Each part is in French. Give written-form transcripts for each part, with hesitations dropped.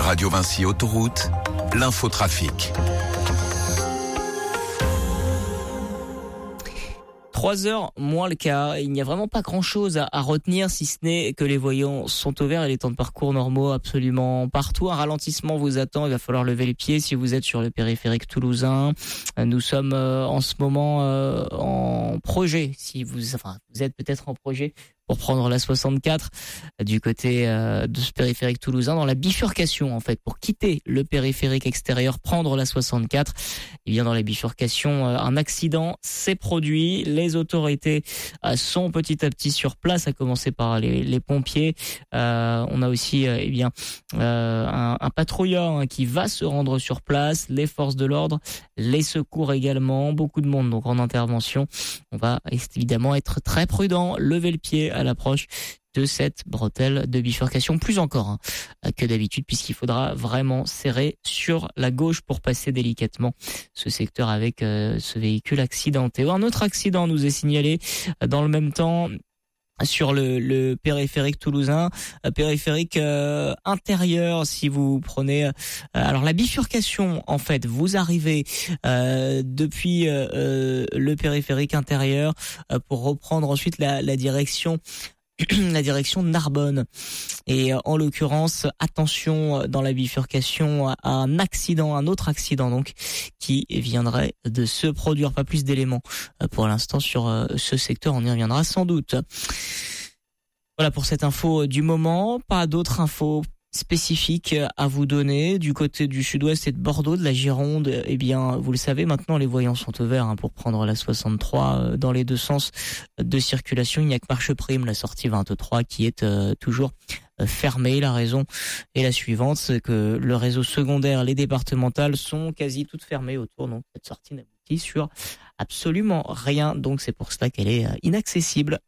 Radio Vinci Autoroute, l'infotrafic. 3h moins le quart. Il n'y a vraiment pas grand-chose à retenir, si ce n'est que les voyants sont au vert et les temps de parcours normaux absolument partout. Un ralentissement vous attend. Il va falloir lever les pieds si vous êtes sur le périphérique toulousain. Nous sommes en ce moment en projet. Si vous êtes peut-être en projet pour prendre la 64 du côté de ce périphérique toulousain, dans la bifurcation en fait, pour quitter le périphérique extérieur, prendre la 64. Et bien dans la bifurcation, un accident s'est produit. Les autorités sont petit à petit sur place, à commencer par les pompiers. On a aussi un patrouilleur qui va se rendre sur place, les forces de l'ordre, les secours également, beaucoup de monde donc en intervention. On va évidemment être très prudent, lever le pied à l'approche de cette bretelle de bifurcation, plus encore que d'habitude, puisqu'il faudra vraiment serrer sur la gauche pour passer délicatement ce secteur avec ce véhicule accidenté. Un autre accident nous est signalé dans le même temps sur le périphérique toulousain, périphérique intérieur. Si vous prenez alors la bifurcation, en fait, vous arrivez depuis le périphérique intérieur pour reprendre ensuite la direction de Narbonne. Et en l'occurrence, attention dans la bifurcation à un autre accident donc qui viendrait de se produire. Pas plus d'éléments pour l'instant sur ce secteur, on y reviendra sans doute. Voilà pour cette info du moment, pas d'autres infos spécifiques à vous donner. Du côté du sud-ouest et de Bordeaux, de la Gironde, eh bien, vous le savez, maintenant les voyants sont au vert pour prendre la 63 dans les deux sens de circulation. Il n'y a que Marcheprime, la sortie 23, qui est toujours fermée. La raison est la suivante, c'est que le réseau secondaire, les départementales sont quasi toutes fermées autour, donc cette sortie n'aboutit sur absolument rien, donc c'est pour cela qu'elle est inaccessible.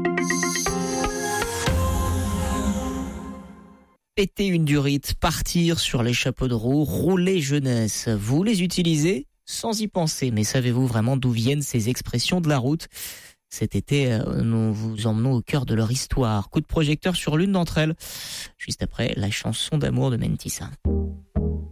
Péter une durite, partir sur les chapeaux de roue, rouler jeunesse. Vous les utilisez sans y penser. Mais savez-vous vraiment d'où viennent ces expressions de la route ? Cet été, nous vous emmenons au cœur de leur histoire. Coup de projecteur sur l'une d'entre elles, juste après la chanson d'amour de Mentissa.